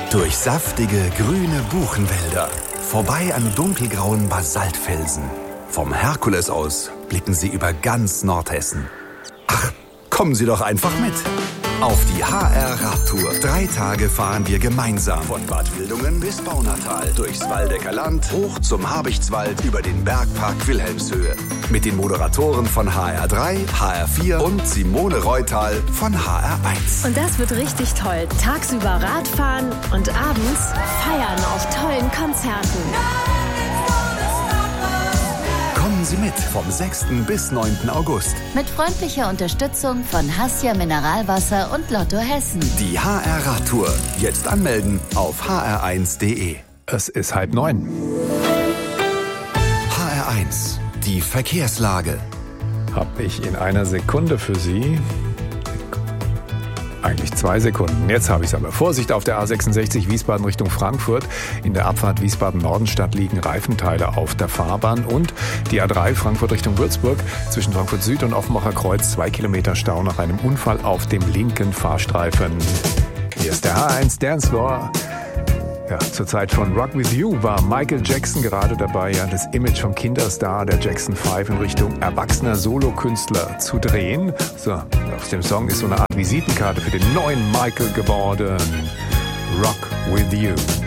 Durch saftige, grüne Buchenwälder, vorbei an dunkelgrauen Basaltfelsen. Vom Herkules aus blicken Sie über ganz Nordhessen. Ach, kommen Sie doch einfach mit. Auf die HR-Radtour. 3 Tage fahren wir gemeinsam. Von Bad Wildungen bis Baunatal. Durchs Waldecker Land, hoch zum Habichtswald, über den Bergpark Wilhelmshöhe. Mit den Moderatoren von HR3, HR4 und Simone Reutal von HR1. Und das wird richtig toll. Tagsüber Radfahren und abends feiern auf tollen Konzerten. Kommen Sie mit vom 6. bis 9. August. Mit freundlicher Unterstützung von Hassia Mineralwasser und Lotto Hessen. Die HR-Radtour. Jetzt anmelden auf hr1.de. Es ist 8:30. HR1. Die Verkehrslage. Hab ich in einer Sekunde für Sie. Eigentlich 2 Sekunden. Jetzt habe ich es aber. Vorsicht auf der A66 Wiesbaden Richtung Frankfurt. In der Abfahrt Wiesbaden-Nordenstadt liegen Reifenteile auf der Fahrbahn. Und die A3 Frankfurt Richtung Würzburg. Zwischen Frankfurt Süd und Offenbacher Kreuz 2 Kilometer Stau nach einem Unfall auf dem linken Fahrstreifen. Hier ist der HR1 Dance Floor. Ja, zur Zeit von Rock With You war Michael Jackson gerade dabei, ja, das Image vom Kinderstar der Jackson 5 in Richtung erwachsener Solokünstler zu drehen. So, auf dem Song ist so eine Art Visitenkarte für den neuen Michael geworden. Rock With You.